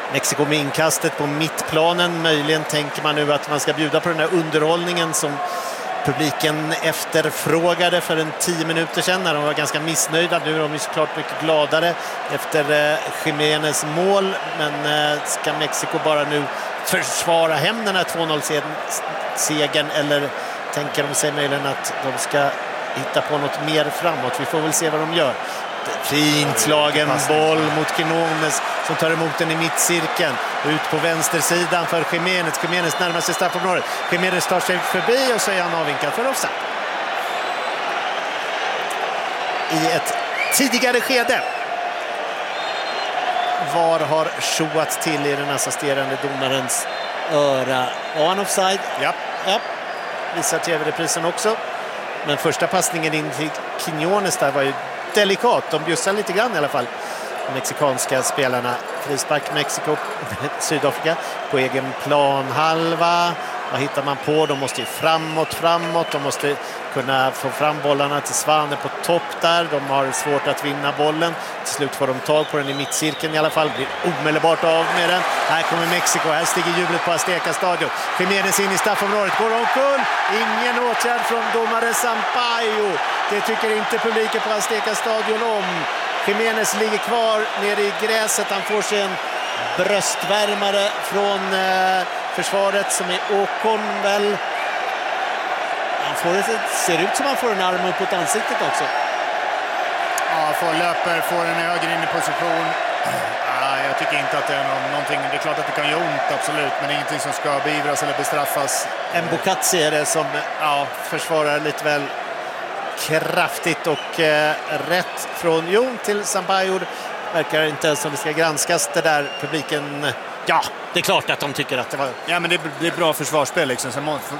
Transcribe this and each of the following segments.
Mexiko med inkastet på mittplanen. Möjligen tänker man nu att man ska bjuda på den här underhållningen som publiken efterfrågade för en 10 minuter sedan när de var ganska missnöjda. Nu är de ju såklart mycket gladare efter Jiménez mål. Men ska Mexiko bara nu försvara hem den här 2-0-segern eller tänker de sig möjligen att de ska hitta på något mer framåt? Vi får väl se vad de gör. Fint slagen boll mot Quinones som tar emot den i mittcirkeln. Ut på vänstersidan för Jiménez. Jiménez närmar sig straffområdet. Jiménez tar sig förbi och så är han avvinkad för offside. I ett tidigare skede. VAR har tjoat till i den assisterande domarens öra. Var han offside? Ja. Visar tv-reprisen också. Men första passningen in till Quinones där var ju delikat. De bjussar lite grann i alla fall. De mexikanska spelarna. Frispark Mexiko, Sydafrika på egen planhalva. Vad hittar man på? De måste ju framåt. De måste kunna få fram bollarna till Svane på topp där. De har svårt att vinna bollen. Till slut får de tag på den i mittcirkeln i alla fall. Blir omedelbart av med den. Här kommer Mexiko. Här stiger jublet på Azteca Stadion. Jiménez in i straffområdet. Går omkull. Ingen åtgärd från domare Sampaio. Det tycker inte publiken på Azteca Stadion om. Jiménez ligger kvar nere i gräset. Han får sig en bröstvärmare från försvaret som är Ocon väl. Ser ut som han får en arm upp mot ansiktet också. Ja, får en höger in i position. Jag tycker inte att det är någonting. Det är klart att det kan göra ont, absolut. Men det är ingenting som ska beivras eller bestraffas. Mbokatsi är det som försvarar lite väl kraftigt och rätt från Jon till Sampaio. Verkar inte ens som det ska granskas det där. Publiken, ja, det är klart att de tycker att det var... Ja, men det är bra försvarsspel liksom.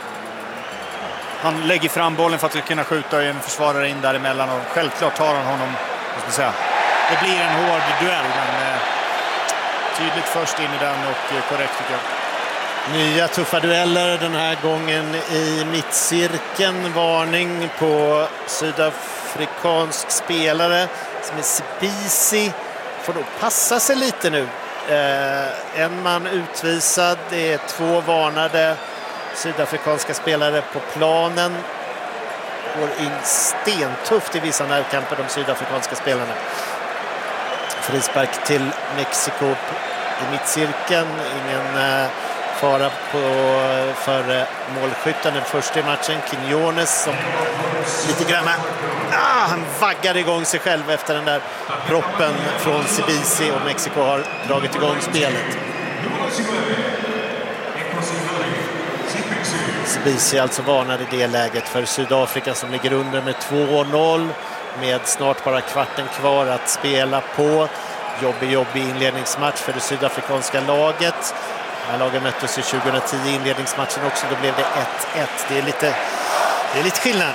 Han lägger fram bollen för att kunna skjuta en försvarare in däremellan och självklart tar han honom, vad ska jag säga. Det blir en hård duell, men tydligt först in i den och korrekt tycker jag. Nya tuffa dueller den här gången i mittcirkeln. Varning på sydafrikansk spelare som är Sibisi. Får då passa sig lite nu. En man utvisad. Det är 2 varnade sydafrikanska spelare på planen. Går in stentufft i vissa närkamper de sydafrikanska spelarna. Frispark till Mexiko i mittcirkeln. Ingen fara för målskytten den första i matchen. Quinones som lite grann han vaggar igång sig själv efter den där proppen från Sibisi och Mexiko har dragit igång spelet. Sibisi alltså varnade i det läget för Sydafrika som ligger under med 2-0 med snart bara kvarten kvar att spela på. Jobbig inledningsmatch för det sydafrikanska laget. Lagen möttes i 2010 i inledningsmatchen också. Då blev det 1-1. Det är lite skillnad.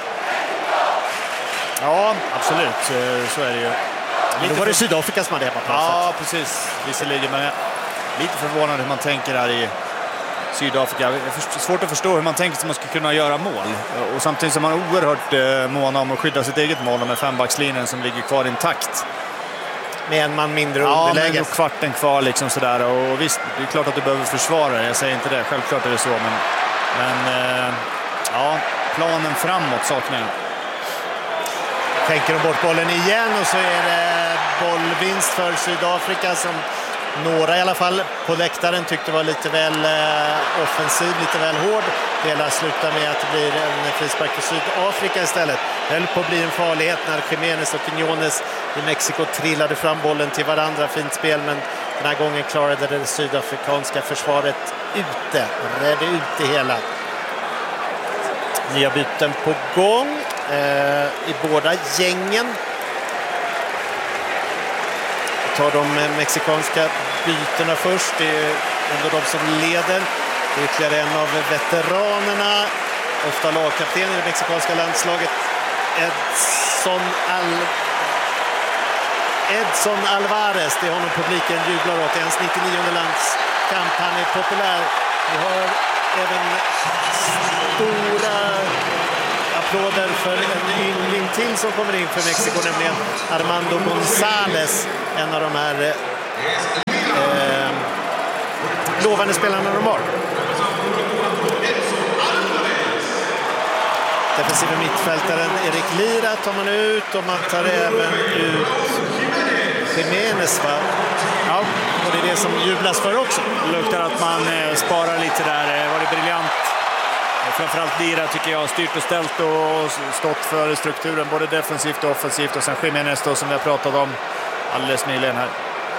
Ja, absolut. Så är det ju. Då var det Sydafrika som hade hemmaplan. Ja, precis. Visserligen, men lite förvånad hur man tänker här i Sydafrika. Det är svårt att förstå hur man tänker att man ska kunna göra mål. Och samtidigt som man är oerhört måna om att skydda sitt eget mål med 5-backslinjen som ligger kvar intakt. Med en man mindre underläge. Ja, men kvarten kvar liksom sådär. Och visst, det är klart att du behöver försvara. Jag säger inte det, självklart är det så. Men planen framåt saknar jag. Skänker de bort bollen igen och så är det bollvinst för Sydafrika som några i alla fall på läktaren tyckte var lite väl offensiv, lite väl hård. Det hela slutar med att det blir en frispark för Sydafrika istället. Det höll på att bli en farlighet när Jiménez och Quinones i Mexiko trillade fram bollen till varandra. Fint spel, men den här gången klarade det sydafrikanska försvaret redde ut det hela. Nya byten på gång i båda gängen. Tar de mexikanska bytena först. Det är ändå de som leder. Det är ytterligare en av veteranerna. Ofta lagkapten i det mexikanska landslaget. Edson Alvarez. Det är honom publiken jublar åt. Det är hans 99:e landskamp. Han är populär. Vi har även stora applåder för en yngling till som kommer in för Mexiko, nämligen Armando González, en av de här lovande spelarna de har. Defensiva mittfältaren Erik Lira tar man ut och man tar även ut Jiménez, va? Ja, och det är det som jublas för också. Det luktar att man sparar lite där. Var det briljant. Framförallt Lira tycker jag har styrt och ställt och stått för strukturen både defensivt och offensivt. Och sen Jiménez då, som vi har pratat om alldeles nyligen här.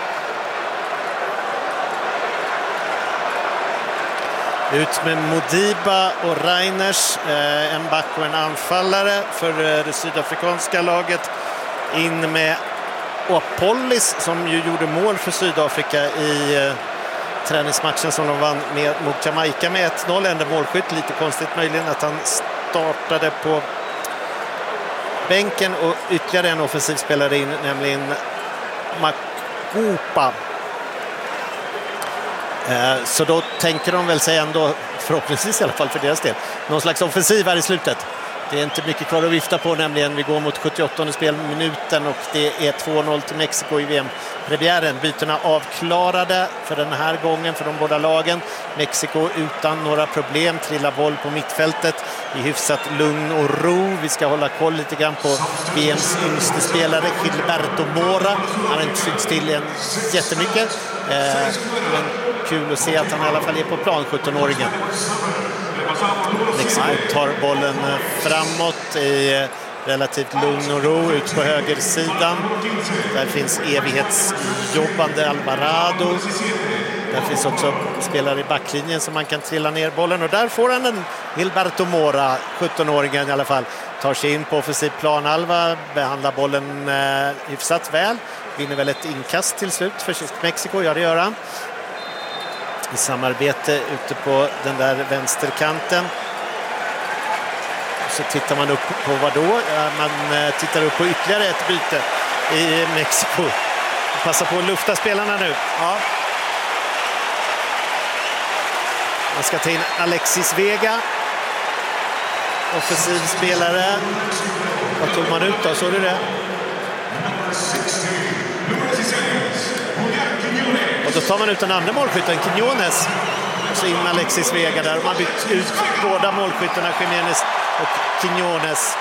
Ut med Modiba och Reiners, en back och en anfallare för det sydafrikanska laget. In med Apollis som ju gjorde mål för Sydafrika i träningsmatchen som de vann mot Jamaica med 1-0. Enda målskytt, lite konstigt möjligen att han startade på bänken och ytterligare en offensiv spelare in, nämligen Makupa. Så då tänker de väl sig ändå, förhoppningsvis i alla fall för deras del, någon slags offensiv här i slutet. Det är inte mycket kvar att vifta på, nämligen vi går mot 78:e spelminuten och det är 2-0 till Mexiko i VM-premiären. Bytena avklarade för den här gången för de båda lagen. Mexiko utan några problem, trillar boll på mittfältet i hyfsat lugn och ro. Vi ska hålla koll lite grann på VMs yngste spelare, Gilberto Mora. Han har inte synts till än jättemycket, men kul att se att han i alla fall är på plan, 17-åringen. Mexiko tar bollen framåt i relativt lugn och ro ut på högersidan. Där finns evighetsjobbande Alvarado. Där finns också spelare i backlinjen som man kan trilla ner bollen. Och där får han den, Gilberto Mora, 17-åringen i alla fall. Tar sig in på offensiv planhalva, behandlar bollen hyfsat väl. Vinner väl ett inkast till slut för Mexiko, ja det gör han. I samarbete ute på den där vänsterkanten. Så tittar man upp på vad då? Man tittar upp på ytterligare ett byte i Mexiko. Passar på att lufta spelarna nu. Ja. Man ska ta in Alexis Vega. Offensiv spelare. Vad tog man ut då? Såg du det? Och då tar man ut den andra målskytten, Quiñones. Så in med Alexis Vega där. Man bytt ut båda målskyttarna, Jiménez och Quiñones.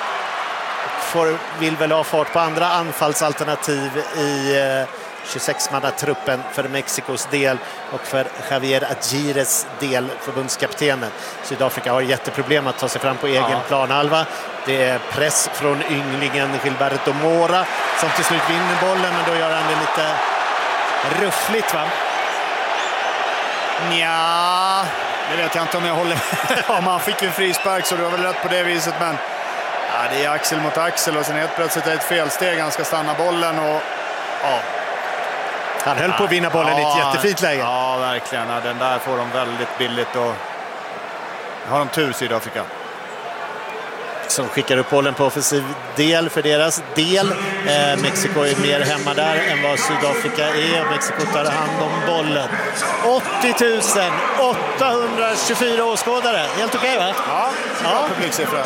Vill väl ha fart på andra anfallsalternativ i 26-mannatruppen för Mexikos del och för Javier Agires del, förbundskaptenen. Sydafrika har jätteproblem att ta sig fram på egen planhalva. Det är press från ynglingen Gilberto Mora som till slut vinner bollen, men då gör han det lite ruffligt, va? Ja, det vet jag inte om jag håller. Ja, man fick en frispark så det var väl rätt på det viset, men ja, det är axel mot axel och sen helt plötsligt är det ett felsteg. Han ska stanna bollen och ja. Han höll på att vinna bollen i ett jättefint läge. Ja, verkligen. Ja, den där får de väldigt billigt och har de tur, Sydafrika. Som skickar upp bollen på offensiv del för deras del. Mexiko är mer hemma där än vad Sydafrika är. Mexiko tar hand om bollen. 80 824 åskådare. Helt okej, va? Ja, publiksiffra.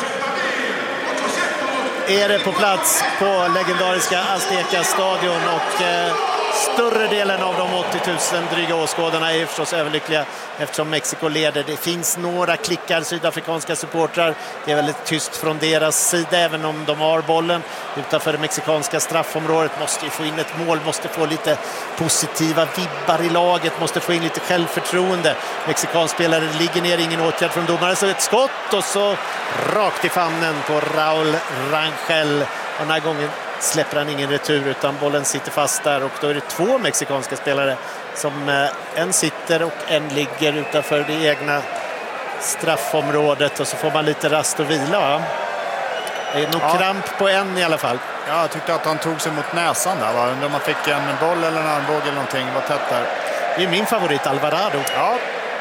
Är det på plats på legendariska Azteca-stadion och större delen av de 80 000 dryga åskådarna är förstås överlyckliga eftersom Mexiko leder. Det finns några klickar sydafrikanska supportrar. Det är väldigt tyst från deras sida även om de har bollen. Utanför det mexikanska straffområdet måste ju få in ett mål, måste få lite positiva vibbar i laget, måste få in lite självförtroende. Mexikanspelare ligger ner, ingen åtgärd från domare, så ett skott och så rakt i famnen på Raul Rangel. Och den här gången släpper han ingen retur utan bollen sitter fast där och då är det två mexikanska spelare som en sitter och en ligger utanför det egna straffområdet och så får man lite rast och vila, va? Det är nog kramp på en i alla fall. Ja, jag tyckte att han tog sig mot näsan där, va? Undrar om man fick en boll eller en armbåge eller någonting. Det var tätt där. Det är min favorit, Alvarado. Ja.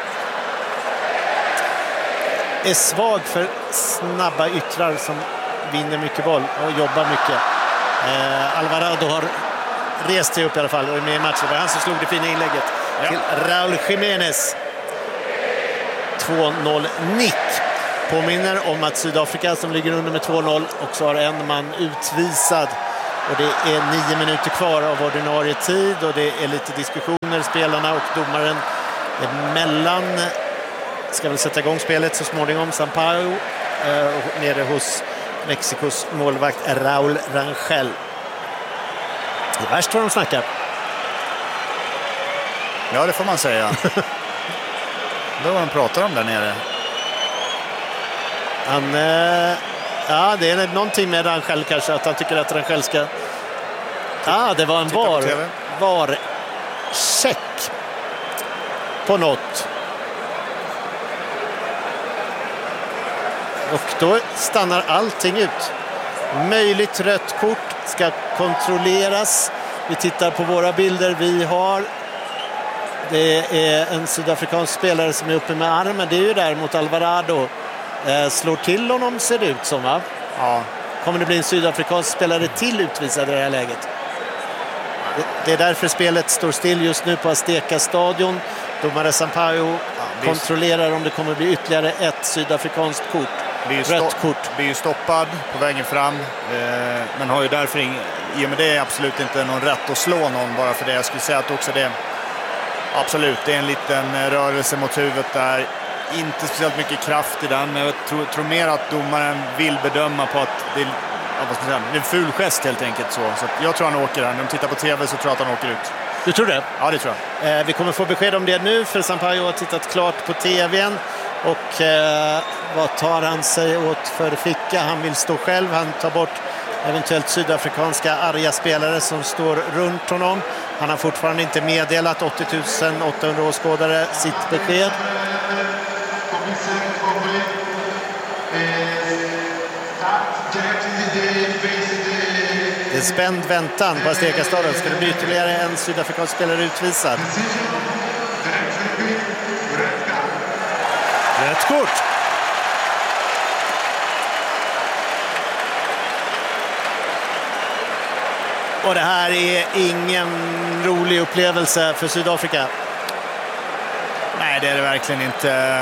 Är svag för snabba yttrar som vinner mycket boll och jobbar mycket. Alvarado har rest sig upp i alla fall och är med i matchen. Det var han som slog det fina inlägget till Raul Jiménez. 2-0 nick. Påminner om att Sydafrika som ligger under med 2-0 också har en man utvisad. Och det är 9 minuter kvar av ordinarie tid och det är lite diskussioner. Spelarna och domaren Emellan ska väl sätta igång spelet så småningom. Sampaio nere hos Mexikos målvakt Raúl Rangel. Det är värst vad de snackar. Ja, det får man säga. Det var de pratar om där nere. Ja, det är någonting med Rangel kanske, att han tycker att Rangel ska... det var en VAR-check på något. Och då stannar allting ut. Möjligt rött kort ska kontrolleras. Vi tittar på våra bilder vi har. Det är en sydafrikansk spelare som är uppe med armen. Det är ju där mot Alvarado. Slår till honom, ser det ut som, va? Ja. Kommer det bli en sydafrikansk spelare till utvisad i det här läget? Det är därför spelet står still just nu på Azteca stadion. Domare Sampaio kontrollerar om det kommer bli ytterligare ett sydafrikanskt kort. Rött kort. Blir ju stoppad på vägen fram. Men har ju därför i och med det absolut inte någon rätt att slå någon bara för det. Jag skulle säga att också det... Absolut, det är en liten rörelse mot huvudet där. Inte speciellt mycket kraft i den, men jag tror mer att domaren vill bedöma på att det är, det är en ful gest helt enkelt. Så jag tror han åker här. När de tittar på tv så tror jag att han åker ut. Du tror det? Ja, det tror jag. Vi kommer få besked om det nu, för Sampaio har tittat klart på tvn. Och vad tar han sig åt för ficka? Han vill stå själv, han tar bort eventuellt sydafrikanska arga spelare som står runt honom. Han har fortfarande inte meddelat 80 800 åskådare sitt besked. Det är spänd väntan på Azteca stadion. Ska det bli ytterligare en sydafrikansk spelare utvisad? Rätt kort. Och det här är ingen rolig upplevelse för Sydafrika. Nej, det är det verkligen inte.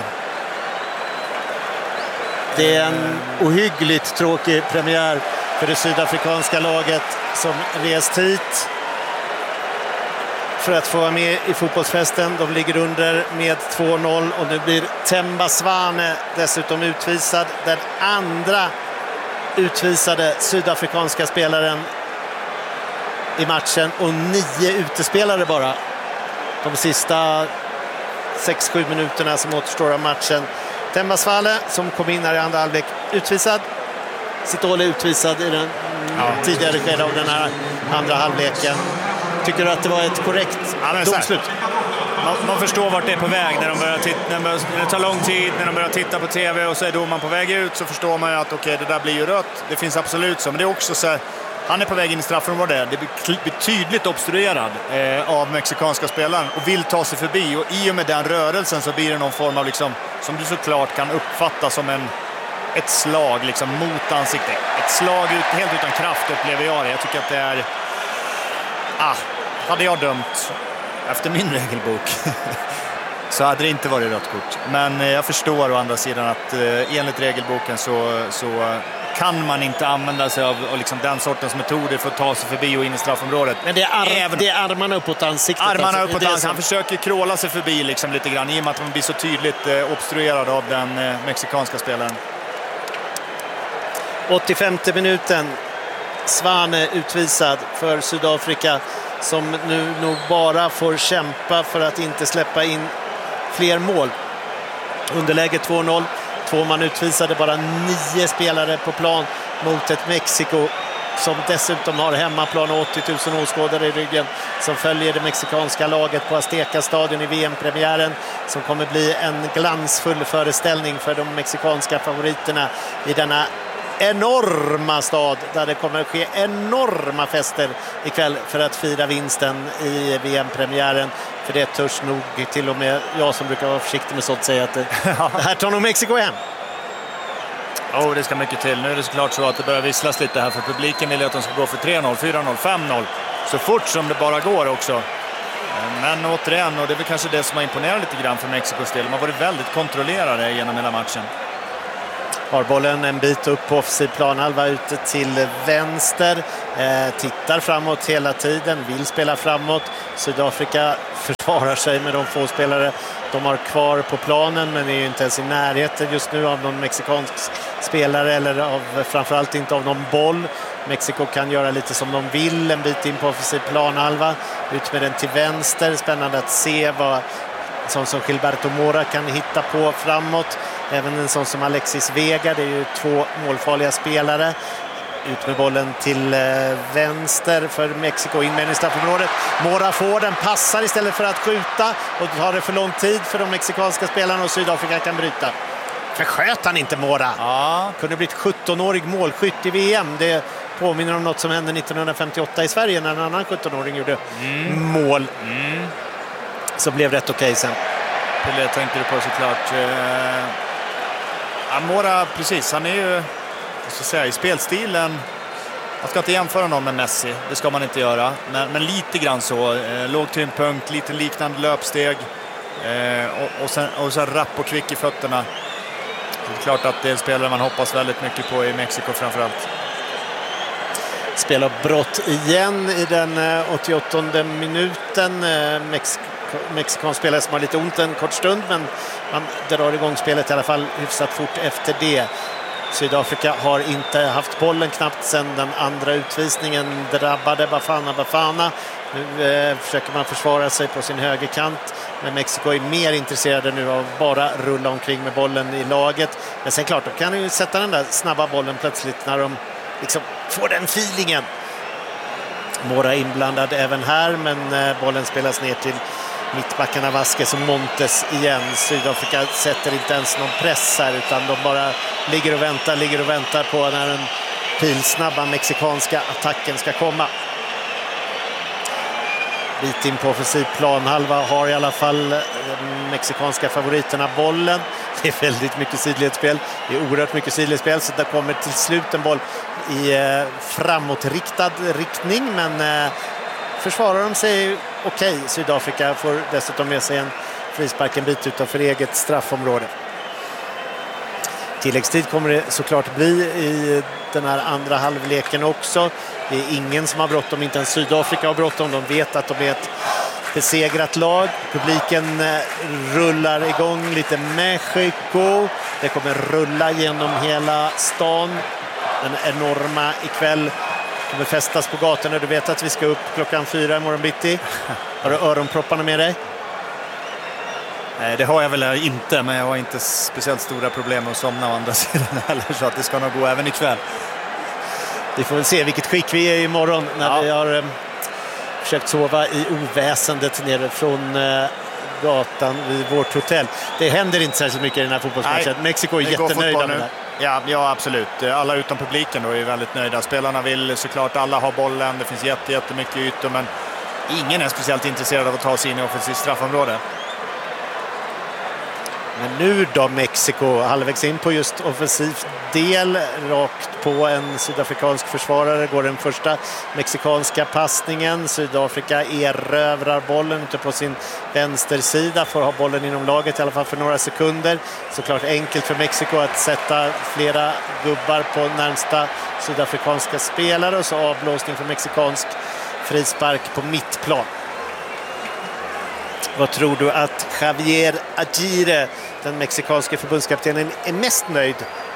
Det är en ohyggligt tråkig premiär för det sydafrikanska laget som rest hit för att få vara med i fotbollsfesten. De ligger under med 2-0 och nu blir Themba Zwane dessutom utvisad. Den andra utvisade sydafrikanska spelaren i matchen och 9 utespelare bara de sista 6-7 minuterna som återstår av matchen. Themba Zwane som kom in här i andra halvlek utvisad. Sitole utvisad i den tidigare skede av den här andra halvleken. Tycker du att det var ett korrekt domslut? Man förstår vart det är på väg när de börjar när det tar lång tid, när de börjar titta på tv och så är domaren på väg ut, så förstår man ju att okej, det där blir ju rött. Det finns absolut så, men det är också så här, han är på väg in i straffområdet. Det blir tydligt obstruerad av mexikanska spelaren och vill ta sig förbi, och i och med den rörelsen så blir det någon form av liksom, som du såklart kan uppfatta som ett slag liksom mot ansiktet. Ett slag helt utan kraft upplever jag det. Jag tycker att det är... hade jag dömt efter min regelbok så hade det inte varit rött kort. Men jag förstår å andra sidan att enligt regelboken så kan man inte använda sig av liksom den sortens metoder för att ta sig förbi och in i straffområdet. Men det är armarna uppåt ansiktet. Armarna uppåt ansiktet. Han försöker kråla sig förbi liksom lite grann i och med att man blir så tydligt obstruerad av den mexikanska spelaren. 85:e minuten. Zwane utvisad för Sydafrika, som nu nog bara får kämpa för att inte släppa in fler mål. Underläge 2-0. 2 man utvisade, bara 9 spelare på plan mot ett Mexiko som dessutom har hemmaplan och 80 000 åskådare i ryggen, som följer det mexikanska laget på Azteca stadion i VM-premiären, som kommer bli en glansfull föreställning för de mexikanska favoriterna i denna enorma stad, där det kommer att ske enorma fester ikväll för att fira vinsten i VM-premiären. För det törs nog till och med jag, som brukar vara försiktig med sånt, säga att det här tar nog Mexiko hem. Det ska mycket till. Nu är det såklart så att det börjar visslas lite här, för publiken vill att de ska gå för 3-0, 4-0, 5-0 så fort som det bara går också. Men återigen, och det är väl kanske det som har imponerat lite grann för Mexikos del. De har varit väldigt kontrollerade genom hela matchen. Har bollen en bit upp på offensiv planhalva ute till vänster. Tittar framåt hela tiden, vill spela framåt. Sydafrika försvarar sig med de få spelare de har kvar på planen, men är ju inte ens i närheten just nu av någon mexikansk spelare eller framförallt inte av någon boll. Mexiko kan göra lite som de vill, en bit in på offensiv planhalva, ut med den till vänster. Spännande att se vad en sån som Gilberto Mora kan hitta på framåt. Även en sån som Alexis Vega, det är ju 2 målfarliga spelare. Ut med bollen till vänster för Mexiko, in med i straffområdet. Mora får den, passar istället för att skjuta, och tar det för lång tid för de mexikanska spelarna, och Sydafrika kan bryta. Försköt han inte Mora? Ja. Kunde blivit 17-årig målskytt i VM. Det påminner om något som hände 1958 i Sverige när en annan 17-åring gjorde mål. Så blev det okej sen. Det tänkte du på såklart. Mora, precis, han är ju så att säga, i spelstilen. Man ska inte jämföra någon med Messi, det ska man inte göra. Men lite grann så. Låg tyngdpunkt, lite liknande löpsteg. Och sen rapp och kvick i fötterna. Det är klart att det är en spelare man hoppas väldigt mycket på i Mexiko framförallt. Spelar brott igen i den 88:e minuten. Mexikansk spelare som har lite ont en kort stund, men man drar igång spelet i alla fall hyfsat fort efter det. Sydafrika har inte haft bollen knappt sedan den andra utvisningen drabbade Bafana. Nu försöker man försvara sig på sin högerkant, men Mexiko är mer intresserade nu av bara rulla omkring med bollen i laget. Men sen klart, de kan ju sätta den där snabba bollen plötsligt när de liksom får den feelingen. Mora inblandad även här, men bollen spelas ner till mittbackarna Vasquez och Montes igen. Sydafrika sätter inte ens någon press här, utan de bara ligger och väntar på när den pilsnabba mexikanska attacken ska komma. Bit in på offensiv planhalva har i alla fall de mexikanska favoriterna bollen. Det är väldigt mycket sidledsspel. Det är oerhört mycket sidledsspel, så det kommer till slut en boll i framåtriktad riktning, men försvarar de sig okej. Sydafrika får dessutom med sig en frispark en bit utanför eget straffområde. Tilläggstid kommer det såklart bli i den här andra halvleken också. Det är ingen som har bråttom, inte ens Sydafrika har bråttom. De vet att de är ett besegrat lag. Publiken rullar igång lite Mexiko. Det kommer rulla genom hela stan. Den enorma ikväll kommer fästas på gatorna. Du vet att vi ska upp 4:00 imorgon bitti. Har du öronpropparna med dig? Nej, det har jag väl inte, men jag har inte speciellt stora problem med att somna å andra sidan heller, så att det ska nog gå även ikväll. Vi får väl se vilket skick vi är imorgon när vi har försökt sova i oväsendet nere från gatan vid vårt hotell. Det händer inte särskilt mycket i den här fotbollsmatchen. Nej, Mexiko är jättenöjda med det. Ja, absolut. Alla utom publiken då är väldigt nöjda. Spelarna vill såklart alla ha bollen. Det finns jättemycket ytor, men ingen är speciellt intresserad av att ta sig in i offensivt straffområde. Men nu då Mexiko halvvägs in på just offensiv del, rakt på en sydafrikansk försvarare går den första mexikanska passningen. Sydafrika erövrar bollen ute på sin vänstersida, får ha bollen inom laget i alla fall för några sekunder. Såklart enkelt för Mexiko att sätta flera gubbar på närmsta sydafrikanska spelare, och så avblåsning för mexikansk frispark på mittplan. Vad tror du att Javier Aguirre, den mexikanske förbundskaptenen, är mest nöjd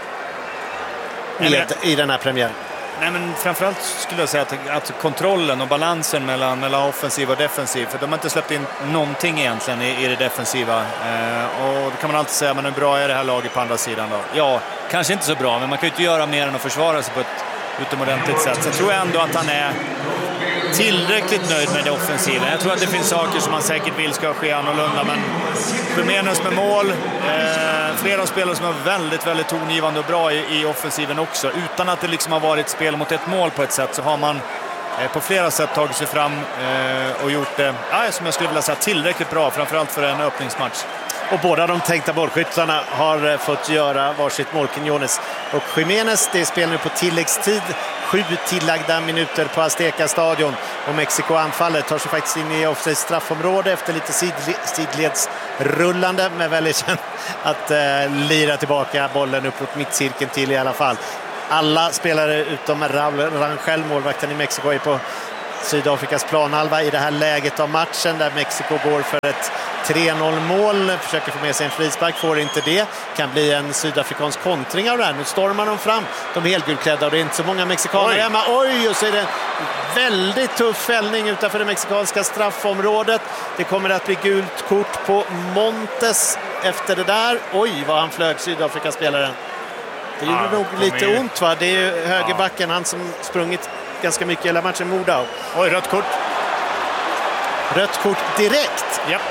med i den här premiären? Nej, men framförallt skulle jag säga att kontrollen och balansen mellan offensiv och defensiv, för de har inte släppt in någonting egentligen i det defensiva. Och då kan man alltid säga, men hur bra är det här laget på andra sidan då? Ja, kanske inte så bra, men man kan ju inte göra mer än att försvara sig på ett utomordentligt sätt. Så jag tror ändå att han är tillräckligt nöjd med det offensiva. Jag tror att det finns saker som man säkert vill ska ske annorlunda, men Jiménez med mål, flera spelare som är väldigt tongivande och bra i offensiven också, utan att det liksom har varit spel mot ett mål på ett sätt, så har man på flera sätt tagit sig fram och gjort det, som jag skulle vilja säga, tillräckligt bra, framförallt för en öppningsmatch. Och båda de tänkta bollskyttarna har fått göra varsitt mål, Quiñones och Jiménez. Det spelar nu på tilläggstid, 7 tillagda minuter på Azteca stadion, och Mexiko anfallet tar sig faktiskt in i offside straffområde efter lite sidledsrullande, men väljer sen att lira tillbaka bollen upp mot mittcirkeln till i alla fall. Alla spelare utom Raúl Rangel, målvakten i Mexiko, är på Sydafrikas planhalva i det här läget av matchen där Mexiko går för ett 3-0 mål, försöker få med sig en frispark, får inte det. Kan bli en sydafrikansk kontring av det här. Nu stormar de fram, de helgulklädda, och det är inte så många mexikaner hemma. Oj, och så är det en väldigt tuff fällning utanför det mexikanska straffområdet. Det kommer att bli gult kort på Montes efter det där. Oj, vad han flög, Sydafrika-spelaren. Det gjorde nog lite ont, va? Det är ju högerbacken, han som sprungit ganska mycket hela matchen, Moda. Oj, rött kort. Rött kort direkt. Japp.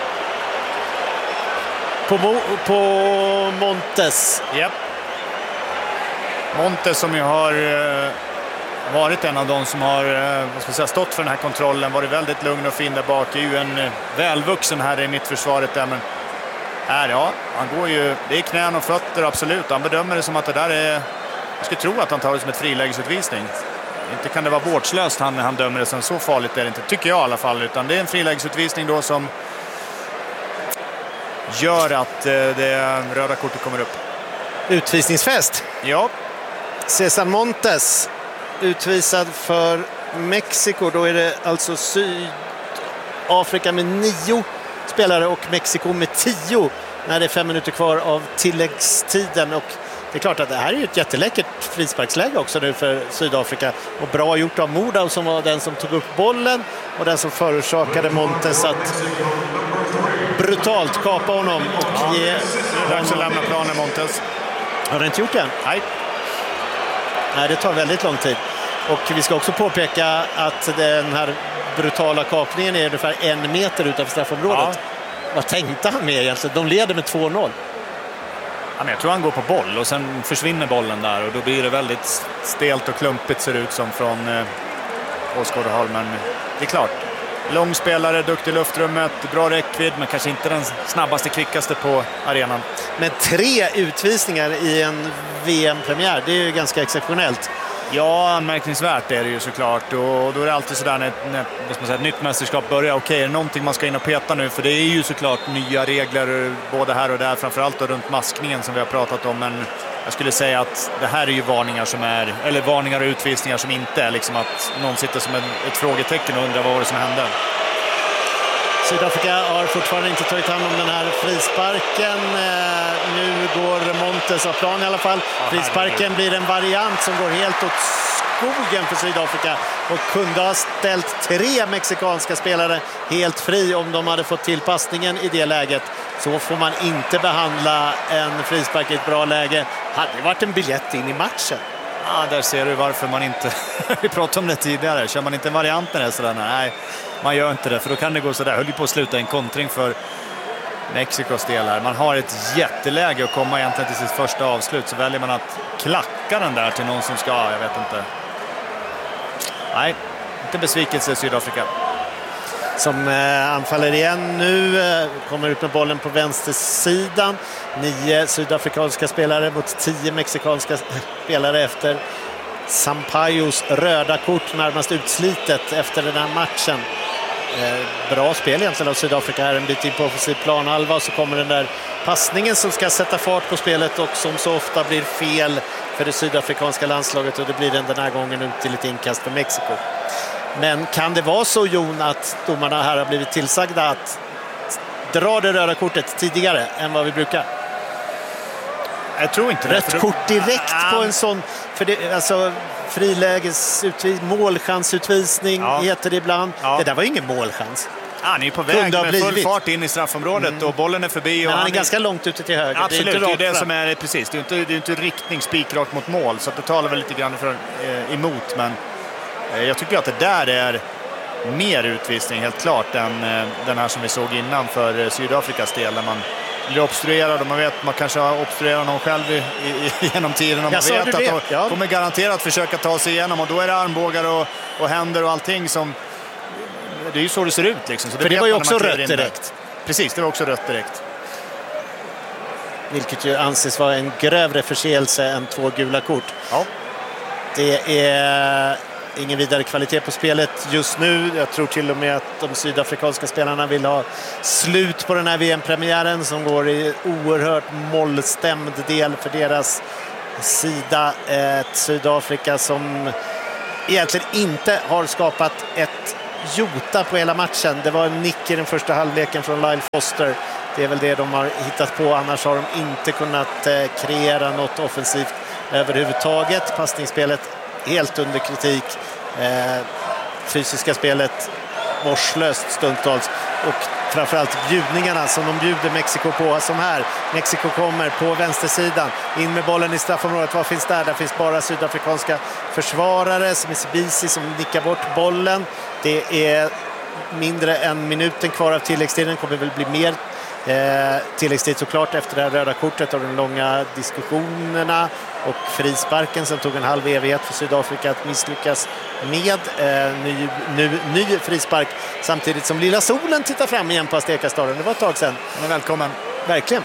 På Montes. Japp. Montes som ju har varit en av de som har stått för den här kontrollen, varit väldigt lugn och fin där bak. Är ju en välvuxen här i mittförsvaret där, men här, han går ju, det är knän och fötter absolut. Han bedömer det som att det där är, jag skulle tro att han tar det som ett frilägesutvisning. Inte kan det vara vårdslöst han dömer det som, så farligt är det inte, tycker jag i alla fall, utan det är en frilägesutvisning då som gör att det röda kortet kommer upp. Utvisningsfest. Ja. Cesar Montes utvisad för Mexiko. Då är det alltså Sydafrika med 9 spelare och Mexiko med 10 när det är 5 minuter kvar av tilläggstiden. Och det är klart att det här är ju ett jätteläckert frisparksläge också nu för Sydafrika. Och bra gjort av Moda som var den som tog upp bollen och den som förorsakade Montes att brutalt kapa honom och ge dags att lämna planen, Montes. Har det inte gjort det än? Nej, det tar väldigt lång tid. Och vi ska också påpeka att den här brutala kapningen är ungefär 1 meter utanför straffområdet. Vad tänkte han med egentligen? De leder med 2-0. Ja, men jag tror han går på boll och sen försvinner bollen där och då blir det väldigt stelt och klumpigt, ser det ut som från åskådarhåll. Men det är klart, lång spelare, duktig i luftrummet, bra räckvidd, men kanske inte den snabbaste, kvickaste på arenan. Men 3 utvisningar i en VM-premiär, det är ju ganska exceptionellt. Ja, anmärkningsvärt är det ju såklart. Och då är det alltid sådär när ett nytt mästerskap börjar. Okej, är det någonting man ska in och peta nu? För det är ju såklart nya regler både här och där. Framförallt runt maskningen som vi har pratat om. Men jag skulle säga att det här är ju varningar och utvisningar som inte är liksom att någon sitter som ett frågetecken och undrar vad var det som hände. Sydafrika har fortfarande inte tagit hand om den här frisparken. Nu går Montes av plan i alla fall. Frisparken blir en variant som går helt åt skogen för Sydafrika och kunde ha ställt 3 mexikanska spelare helt fri om de hade fått till passningen i det läget. Så får man inte behandla en frispark i ett bra läge. Hade det varit en biljett in i matchen. Ja, där ser du varför man inte... Vi pratade om det tidigare. Kör man inte en variant där sådär? Nej, man gör inte det. För då kan det gå sådär. Höll ju på att sluta en kontring för Mexikos del här. Man har ett jätteläge att komma egentligen till sitt första avslut. Så väljer man att klacka den där till någon som ska... Jag vet inte. Nej, inte besvikelse i Sydafrika. Som anfaller igen nu, kommer ut med bollen på vänstersidan. 9 sydafrikanska spelare mot 10 mexikanska spelare efter Sampayos röda kort, närmast utslitet efter den här matchen. Bra spel egentligen av Sydafrika här, en bit in på offensiv planhalva, och så kommer den där passningen som ska sätta fart på spelet och som så ofta blir fel för det sydafrikanska landslaget, och det blir den här gången ut till ett inkast för Mexiko. Men kan det vara så, Jon, att domarna här har blivit tillsagda att dra det röda kortet tidigare än vad vi brukar? Jag tror inte det. Rött kort direkt på en sån, för det, alltså målchansutvisning heter det ibland. Det där var ingen målchans. Han är ju på väg med full fart in i straffområdet och bollen är förbi. Men han är ganska långt ute till höger. Absolut, det är det som är precis. Det är inte riktning spikrakt mot mål, så att det talar väl lite grann emot, men jag tycker att det där är mer utvisning helt klart än den här som vi såg innan för Sydafrikas del, där man blir obstruerad och man vet att man kanske har obstruerat någon själv genom tiden och man vet att de kommer garanterat försöka ta sig igenom, och då är det armbågar och händer och allting som... Det är ju så det ser ut liksom. Så för det var ju också rött direkt. Precis, det var också rött direkt. Vilket ju anses vara en grövre förseelse än 2 gula kort. Ja. Det är ingen vidare kvalitet på spelet just nu. Jag tror till och med att de sydafrikanska spelarna vill ha slut på den här VM-premiären som går i oerhört mollstämd del för deras sida. Ett Sydafrika som egentligen inte har skapat ett jota på hela matchen. Det var en nick i den första halvleken från Lyle Foster. Det är väl det de har hittat på. Annars har de inte kunnat kreera något offensivt överhuvudtaget. Passningsspelet helt under kritik. Fysiska spelet vårdslöst stundtals. Och framförallt bjudningarna som de bjuder Mexiko på, som här. Mexiko kommer på vänstersidan, in med bollen i straffområdet. Vad finns där? Där finns bara sydafrikanska försvarare, som är Sibisi, som nickar bort bollen. Det är mindre än minuten kvar av tilläggstiden. Kommer väl bli mer tilläggstid såklart efter det här röda kortet och de långa diskussionerna och frisparken som tog en halv evighet för Sydafrika att misslyckas med. Ny frispark samtidigt som Lilla Solen tittar fram igen på Azteca-staden. Det var ett tag sedan. Men välkommen. Verkligen.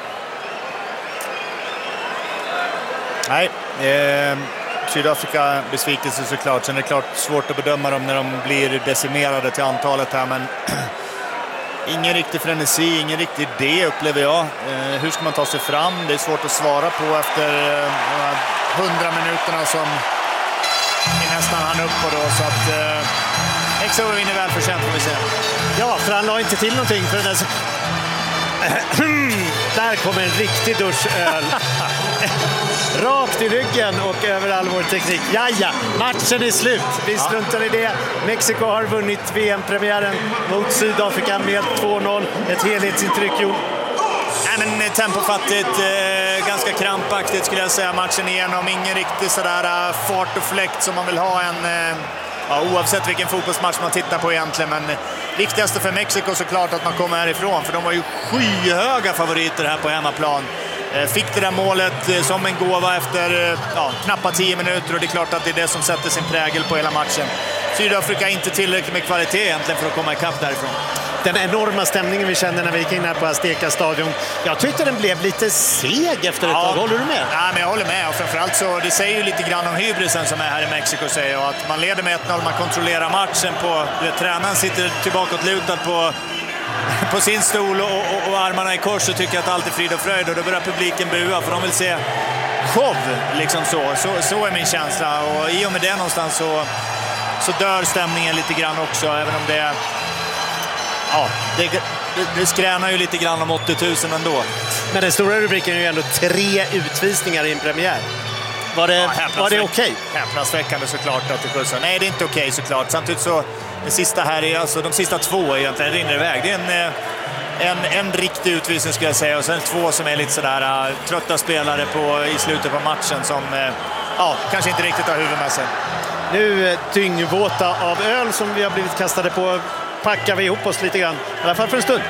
Nej, Sydafrika besvikelse såklart. Sen är det klart svårt att bedöma dem när de blir decimerade till antalet här, men ingen riktig frenesi, ingen riktig idé upplever jag. Hur ska man ta sig fram? Det är svårt att svara på efter 100 minuterna som är nästan han upp på då. Så att Mexiko vinner väl förtjänt, får vi se. Ja, för han la inte till någonting för den där. Där kommer en riktig duschöl. Rakt i ryggen och över all vår teknik. Jaja, matchen är slut. Vi struntar i det. Mexiko har vunnit VM-premiären mot Sydafrika med 2-0. Ett helhetsintryck, Jon. Nej, men tempofattigt, ganska krampaktigt skulle jag säga matchen igenom. Ingen riktigt sådär fart och fläkt som man vill ha oavsett vilken fotbollsmatch man tittar på egentligen. Men viktigaste för Mexiko såklart att man kommer härifrån, för de var ju skyhöga favoriter här på hemmaplan. Fick det där målet som en gåva efter knappa 10 minuter och det är klart att det är det som sätter sin prägel på hela matchen. Sydafrika inte tillräckligt med kvalitet egentligen för att komma ikapp därifrån. Den enorma stämningen vi kände när vi gick in här på Azteca-stadion. Jag tyckte den blev lite seg efter ett tag. Håller du med? Ja, men jag håller med. Och framförallt så, det säger ju lite grann om hybrisen som är här i Mexiko, säger jag. Att man leder med 1-0, man kontrollerar matchen på... Tränaren sitter tillbaka och lutad på sin stol och armarna i kors och tycker att allt är frid och fröjd. Och då börjar publiken bua för de vill se show, liksom så är min känsla. Och i och med det någonstans så dör stämningen lite grann också, även om det... Ja, det skränar ju lite grann om 80 000 ändå. Men den stora rubriken är ju ändå 3 utvisningar i en premiär. Var det okej? Häpnadsväckande såklart att det skjutsar. Nej, det är inte okej såklart. Samtidigt så, det sista här är alltså, de sista 2 egentligen rinner iväg. Det är en riktig utvisning ska jag säga. Och sen 2 som är lite sådär trötta spelare i slutet på matchen som kanske inte riktigt har huvud med sig. Nu dyngvåta av öl som vi har blivit kastade på. Packar vi ihop oss lite grann, i alla fall för en stund.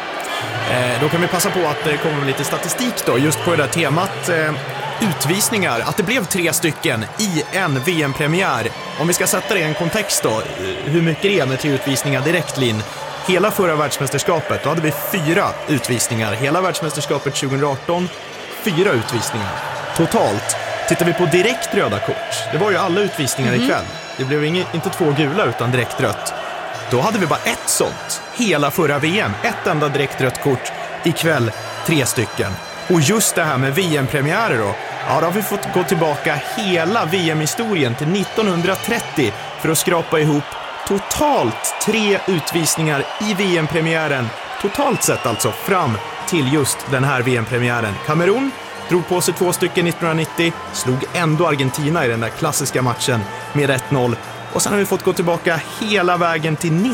Då kan vi passa på att det kommer lite statistik då, just på det där temat utvisningar. Att det blev 3 stycken i en VM-premiär. Om vi ska sätta det i en kontext då, hur mycket det är med 3 utvisningar direkt, Linn. Hela förra världsmästerskapet, då hade vi 4 utvisningar. Hela världsmästerskapet 2018, 4 utvisningar. Totalt, tittar vi på direkt röda kort. Det var ju alla utvisningar ikväll. Det blev inte 2 gula utan direkt rött. Då hade vi bara 1 sånt. Hela förra VM. 1 enda direkt rött kort. Ikväll 3 stycken. Och just det här med VM-premiärer då. Ja, då har vi fått gå tillbaka hela VM-historien till 1930 för att skrapa ihop totalt 3 utvisningar i VM-premiären. Totalt sett alltså fram till just den här VM-premiären. Kamerun drog på sig 2 stycken 1990. Slog ändå Argentina i den där klassiska matchen med 1-0. Och sen har vi fått gå tillbaka hela vägen till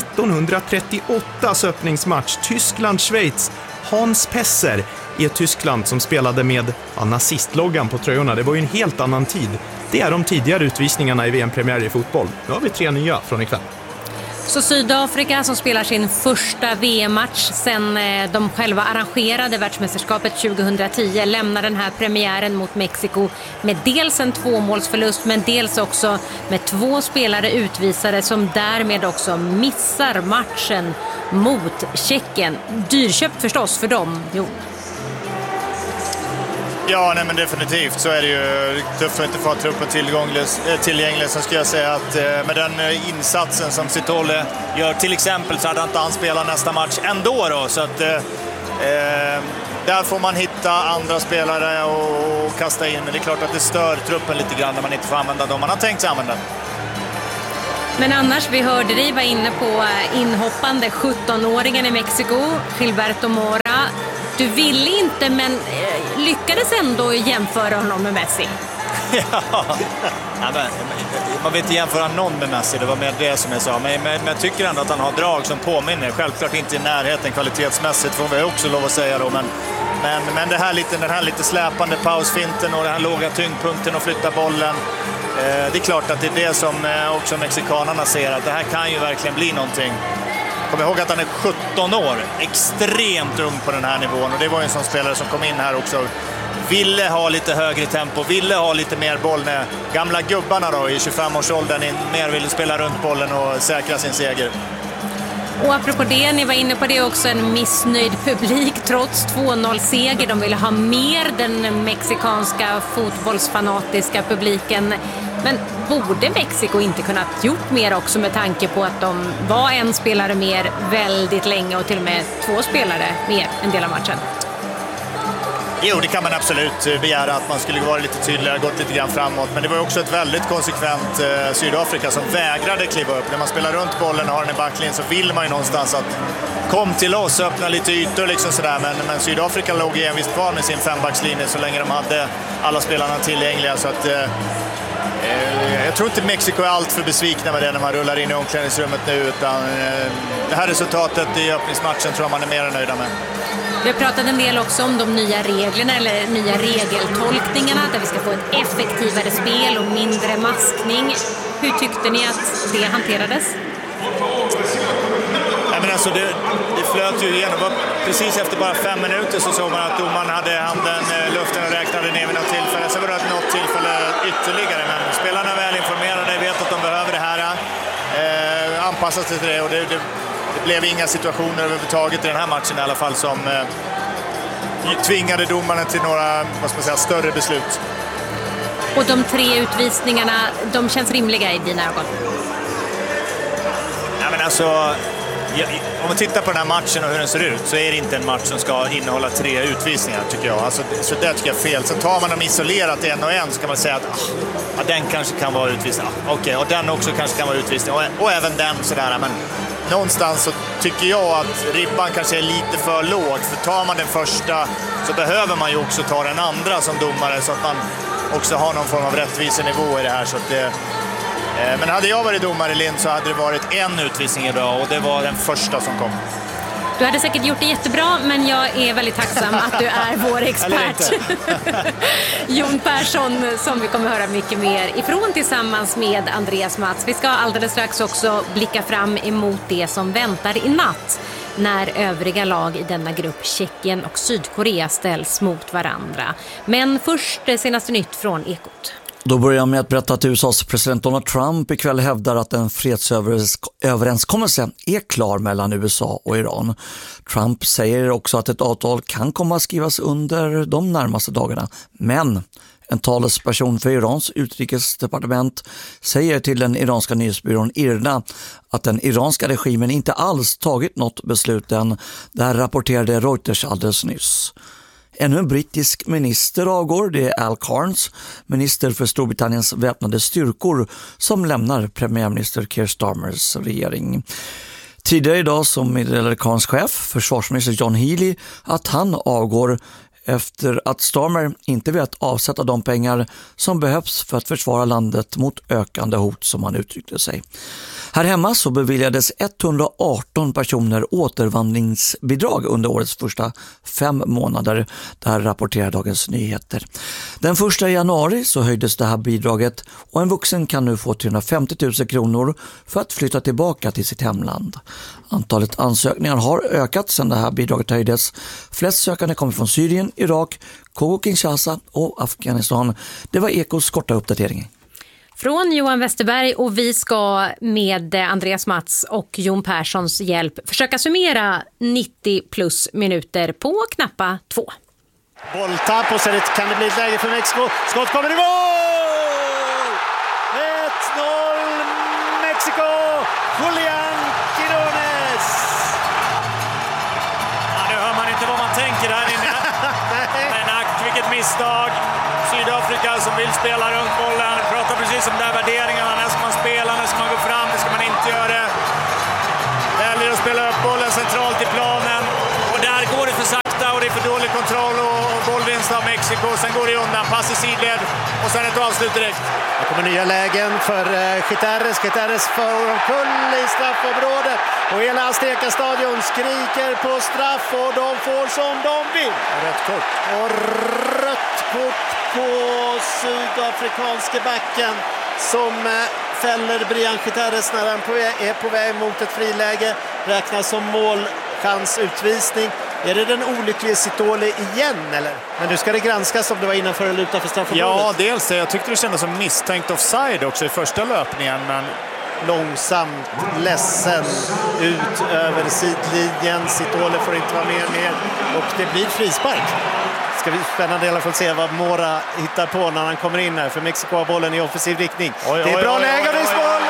1938 öppningsmatch. Tyskland-Schweiz. Hans Pesser i ett Tyskland som spelade med nazistloggan på tröjorna. Det var ju en helt annan tid. Det är de tidigare utvisningarna i VM-premiär i fotboll. Nu har vi 3 nya från ikväll. Så Sydafrika som spelar sin första VM-match sen de själva arrangerade världsmästerskapet 2010 lämnar den här premiären mot Mexiko med dels en 2-målsförlust men dels också med 2 spelare utvisade som därmed också missar matchen mot Tjeckien. Dyrköpt förstås för dem, jo. Ja, nej, men definitivt så är det ju tufft att inte få truppen tillgänglig. Så ska jag säga att med den insatsen som Sitole gör till exempel så hade inte han spelat nästa match ändå då. Så att där får man hitta andra spelare och kasta in. Men det är klart att det stör truppen lite grann när man inte får använda dem man har tänkt sig använda. Men annars, vi hörde dig vara inne på inhoppande 17-åringen i Mexiko, Gilberto Mora. Du ville inte, men lyckades ändå jämföra honom med Messi. Ja, men, man vill inte jämföra någon med Messi, det var mer det som jag sa. Men jag tycker ändå att han har drag som påminner. Självklart inte i närheten kvalitetsmässigt, får vi också lov att säga då. Men det här den här lite släpande pausfinten och den här låga tyngdpunkten och flytta bollen. Det är klart att det är det som också mexikanerna ser, att det här kan ju verkligen bli någonting. Kom ihåg att han är 17 år, extremt ung på den här nivån. Och det var ju en sån spelare som kom in här också. Ville ha lite högre tempo, ville ha lite mer boll när gamla gubbarna då i 25-årsåldern mer ville spela runt bollen och säkra sin seger. Och apropå det, ni var inne på det också, en missnöjd publik trots 2-0-seger. De ville ha mer, den mexikanska fotbollsfanatiska publiken. Men borde Mexiko inte kunnat gjort mer också med tanke på att de var en spelare mer väldigt länge och till och med 2 spelare mer en del av matchen? Jo, det kan man absolut begära, att man skulle vara lite tydligare, gått lite grann framåt. Men det var också ett väldigt konsekvent Sydafrika som vägrade kliva upp. När man spelar runt bollen och har den i backlinjen så vill man ju någonstans att kom till oss, öppna lite ytor liksom sådär. Men Sydafrika låg envist kvar med sin 5-backslinje så länge de hade alla spelarna tillgängliga. Så att, jag tror inte Mexiko är allt för besvikna med det när man rullar in i omklädningsrummet nu. Utan det här resultatet i öppningsmatchen tror jag man är mer än nöjda med. Vi har pratat en del också om de nya reglerna eller nya regeltolkningarna, där vi ska få ett effektivare spel och mindre maskning. Hur tyckte ni att det hanterades? Ja, men alltså det flöt ju igenom. Precis efter bara 5 minuter så såg man att domaren hade handen i luften och räknade ner vid något tillfälle. Så var det något tillfälle ytterligare. Men spelarna är väl informerade, vet att de behöver det här. Anpassas till det och det blev inga situationer överhuvudtaget i den här matchen i alla fall som tvingade domarna till några större beslut. Och de 3 utvisningarna, de känns rimliga i dina ögon? Ja, men alltså, om man tittar på den här matchen och hur den ser ut så är det inte en match som ska innehålla 3 utvisningar tycker jag. Alltså, så det tycker jag är fel. Så tar man dem isolerat en och en så kan man säga att den kanske kan vara utvisning. Okej, och den också kanske kan vara utvisning. Och även den sådär, men någonstans så tycker jag att ribban kanske är lite för låg. För tar man den första så behöver man ju också ta den andra som domare så att man också har någon form av rättvisenivå i det här. Så att men hade jag varit domare i Lind så hade det varit en utvisning idag och det var den första som kom. Du hade säkert gjort det jättebra, men jag är väldigt tacksam att du är vår expert. Jon Persson, som vi kommer höra mycket mer ifrån tillsammans med Andreas Mats. Vi ska alldeles strax också blicka fram emot det som väntar i natt när övriga lag i denna grupp, Tjeckien och Sydkorea, ställs mot varandra. Men först det senaste nytt från Ekot. Då börjar jag med att berätta att USAs president Donald Trump ikväll hävdar att en fredsöverenskommelse är klar mellan USA och Iran. Trump säger också att ett avtal kan komma att skrivas under de närmaste dagarna. Men en talesperson för Irans utrikesdepartement säger till den iranska nyhetsbyrån IRNA att den iranska regimen inte alls tagit något beslut än. Det här rapporterade Reuters alldeles nyss. Ännu en brittisk minister avgår, det är Al Carnes, minister för Storbritanniens väpnade styrkor, som lämnar premiärminister Keir Starmers regering. Tidigare idag som meddelade Carnes chef, försvarsminister John Healey, att han avgår efter att Starmer inte velat avsätta de pengar som behövs för att försvara landet mot ökande hot, som han uttryckte sig. Här hemma så beviljades 118 personer återvandringsbidrag under årets första 5 månader. Det här rapporterar Dagens Nyheter. Den 1 januari så höjdes det här bidraget och en vuxen kan nu få 350 000 kronor för att flytta tillbaka till sitt hemland. Antalet ansökningar har ökat sedan det här bidraget höjdes. Flest sökande kommer från Syrien, Irak, Kongo-Kinshasa och Afghanistan. Det var Ekots korta uppdatering. Från Johan Westerberg, och vi ska med Andreas Mats och Jon Perssons hjälp försöka summera 90 plus minuter på knappa 2. Bolltapp och sen kan det bli ett läge för Mexiko. Skott kommer i mål! 1-0 Mexiko! Julián Quiñones! Ja, nu hör man inte vad man tänker här inne. Men vilket eget misstag. Sydafrika som vill spela runt bollen. Pratar precis om de där värderingarna. När ska man spela, när ska man gå fram, det ska man inte göra. Väljer att spela upp bollen centralt i planen. Och där går det för sakta och det är för dålig kontroll och bollvinst av Mexiko. Sen går det undan, pass i sidled och sen ett avslut direkt. Det kommer nya lägen för Gutierrez. Gutierrez får omkull i straffområdet. Och hela Azteca-stadion skriker på straff och de får som de vill. Rött kort. Och rött kort på sydafrikanske backen som fäller Brian Gutierrez när han är på väg mot ett friläge. Räknas som målchansutvisning. Är det den olyckliga Sitole igen eller? Men nu ska det granskas om det var innanför eller utanför straffområdet. Ja, dels jag tyckte det kändes som misstänkt offside också i första löpningen, men långsamt, ledsen ut över sidlinjen. Sitole får inte vara med mer och det blir frispark. Ska bli spännande i alla fall se vad Mora hittar på när han kommer in här, för Mexiko har bollen i offensiv riktning. Det är bra läge och det är mål!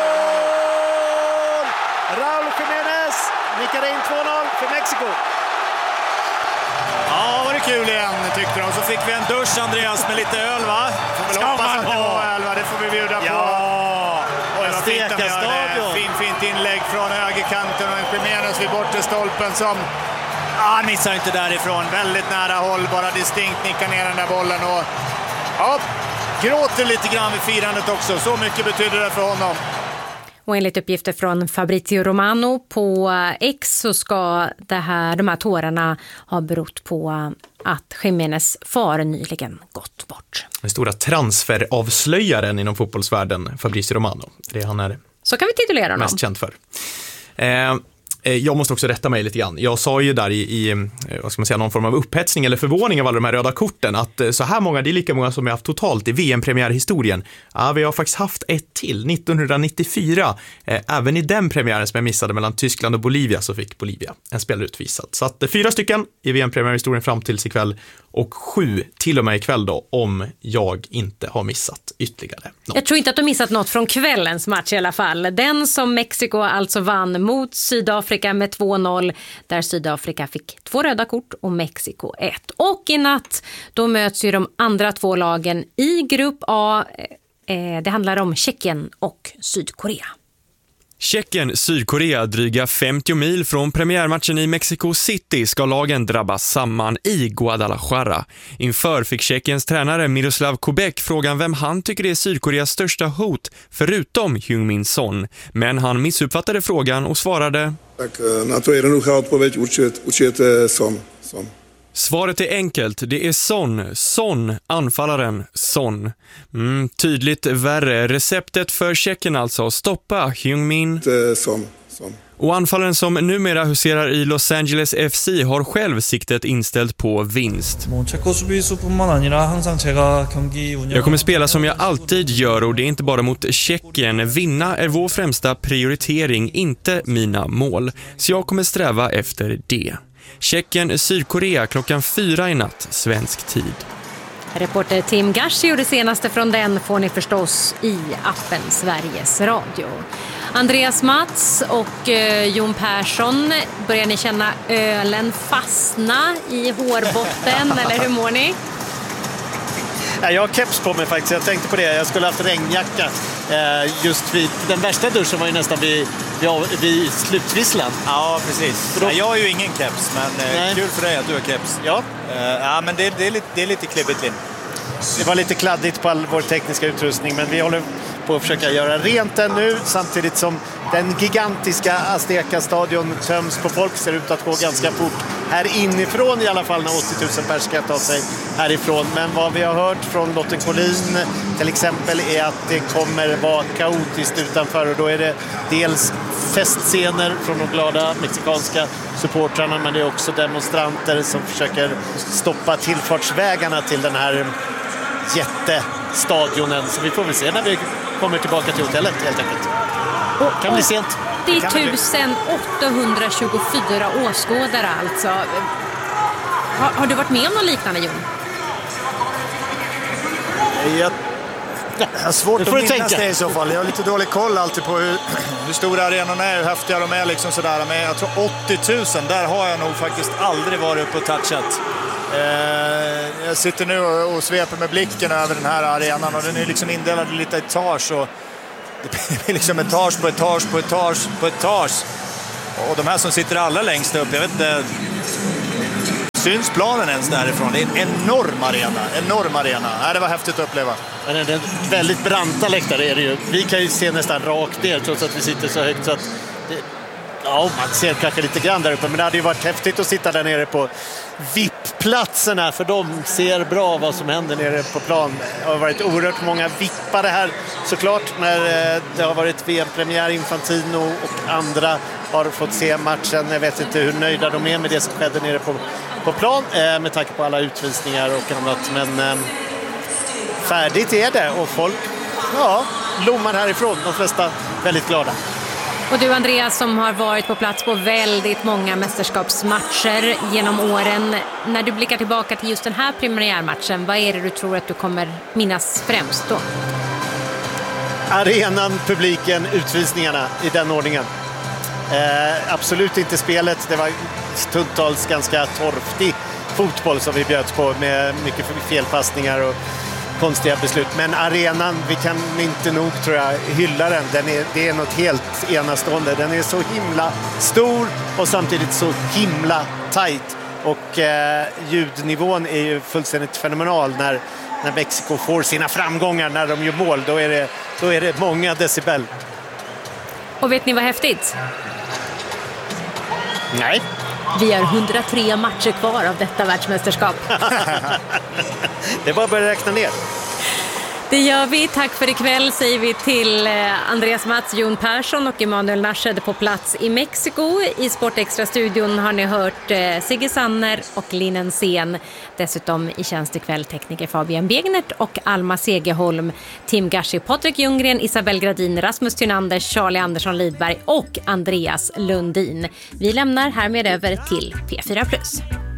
Raúl Jiménez nickar in 2-0 för Mexiko. Ja, var det kul igen tyckte de. Så fick vi en dusch, Andreas, med lite öl, va? Får väl hoppas att det var öl, va? Det får vi bjuda på. Ja, Azteca-stadion. Fint inlägg från högerkanten och en Jiménez vid bortre stolpen som... han missar inte därifrån. Väldigt nära håll, bara distinkt nickar ner den där bollen och... ja, gråter lite grann vid firandet också. Så mycket betyder det för honom. Och enligt uppgifter från Fabrizio Romano på X så ska de här tårarna ha berott på att Jiménez far nyligen gått bort. Den stora transferavslöjaren inom fotbollsvärlden, Fabrizio Romano. Det han är så kan vi titulera honom. Mest känd för. Jag måste också rätta mig lite grann. Jag sa ju där i vad ska man säga, någon form av upphetsning eller förvåning av alla de här röda korten att så här många, det är lika många som vi har haft totalt i VM-premiärhistorien. Ja, vi har faktiskt haft ett till, 1994. Även i den premiären som jag missade mellan Tyskland och Bolivia så fick Bolivia en spelare utvisad. Så att 4 stycken i VM-premiärhistorien fram tills ikväll och 7 till och med ikväll då, om jag inte har missat ytterligare något. Jag tror inte att du missat något från kvällens match i alla fall. Den som Mexiko alltså vann mot Sydafrika med 2-0, där Sydafrika fick 2 röda kort och Mexiko 1. Och i natt då möts ju de andra 2 lagen i grupp A. Det handlar om Tjeckien och Sydkorea. Tjeckien, Sydkorea, dryga 50 mil från premiärmatchen i Mexico City ska lagen drabbas samman i Guadalajara. Inför fick Tjeckiens tränare Miroslav Kubek frågan vem han tycker är Sydkoreas största hot förutom Heung-min Son. Men han missuppfattade frågan och svarade: Tak na to jednoduchá odpověď určitě Son. Svaret är enkelt, det är Son, anfallaren Son. Tydligt värre, receptet för Tjeckien alltså, stoppa Heung-min Son. Och anfallaren som numera huserar i Los Angeles FC har själv siktet inställt på vinst. Jag kommer spela som jag alltid gör och det är inte bara mot Tjeckien. Vinna är vår främsta prioritering, inte mina mål. Så jag kommer sträva efter det. Tjeckien, Sydkorea klockan 4 i natt, svensk tid. Reporter Tim Gashi och det senaste från den får ni förstås i appen Sveriges Radio. Andreas Mats och Jon Persson, börjar ni känna ölen fastna i hårbotten eller hur mår ni? Jag har keps på mig faktiskt, jag tänkte på det. Jag skulle haft regnjacka just vid den värsta duschen var ju nästan vid slutvisslan. Ja, precis. Då... jag har ju ingen keps, men kul för dig att du har keps. Ja, ja men det är lite klibbigt, Linn. Det var lite kladdigt på all vår tekniska utrustning, men vi håller på att försöka göra rent den nu samtidigt som den gigantiska Azteca-stadion töms på folk. Ser ut att gå ganska fort här inifrån i alla fall när 80 000 pers ska ta sig härifrån. Men vad vi har hört från Lotten Collin till exempel är att det kommer vara kaotiskt utanför och då är det dels festscener från de glada mexikanska supportrarna, men det är också demonstranter som försöker stoppa tillfartsvägarna till den här jättestadionen. Så vi får väl se när vi kommer tillbaka till hotellet helt enkelt. Kan bli sent. Det är 1824 åskådare alltså. Har du varit med om något liknande, Jon? Jag har svårt att minnas det i så fall. Jag har lite dålig koll alltid på hur stora arenorna är, hur häftiga de är liksom sådär. Men jag tror 80 000, där har jag nog faktiskt aldrig varit uppe och touchat. Jag sitter nu och sveper med blicken över den här arenan och den är liksom indelad i lite etage och det är liksom etage på etage på etage på etage. Och de här som sitter allra längst upp, jag vet inte, syns planen ens därifrån? Det är en enorm arena. Det var häftigt att uppleva. Men det är väldigt branta läktare är det ju. Vi kan ju se nästan rakt ner trots att vi sitter så högt så att man ser kanske lite grann där uppe, men det hade ju varit häftigt att sitta där nere på VIP-platserna för de ser bra vad som händer nere på plan. Det har varit oerhört många vippare här såklart när det har varit VM-premiär. Infantino och andra har fått se matchen. Jag vet inte hur nöjda de är med det som skedde nere på plan med tanke på alla utvisningar och annat, men färdigt är det och folk lommar härifrån, de flesta väldigt glada. Och du Andreas som har varit på plats på väldigt många mästerskapsmatcher genom åren. När du blickar tillbaka till just den här premiärmatchen, vad är det du tror att du kommer minnas främst då? Arenan, publiken, utvisningarna i den ordningen. Absolut inte spelet, det var stundtals ganska torftig fotboll som vi bjöds på med mycket felpassningar och konstiga beslut. Men arenan, vi kan inte nog tror jag hylla den. Det är något helt enastående. Den är så himla stor och samtidigt så himla tajt. Och ljudnivån är ju fullständigt fenomenal när Mexiko får sina framgångar när de gör mål. Då är det många decibel. Och vet ni vad häftigt? Nej. Vi har 103 matcher kvar av detta världsmästerskap. Det är bara att börja räkna ner. Det gör vi. Tack för ikväll säger vi till Andreas Mats, Jon Persson och Emanuel Nasched på plats i Mexiko. I Sportextra-studion har ni hört Sigge Sanner och Linnen Sen. Dessutom i tjänst ikväll tekniker Fabian Begnert och Alma Segerholm, Tim Gashi, Patrik Ljunggren, Isabel Gradin, Rasmus Tynander, Charlie Andersson Lidberg och Andreas Lundin. Vi lämnar härmed över till P4+.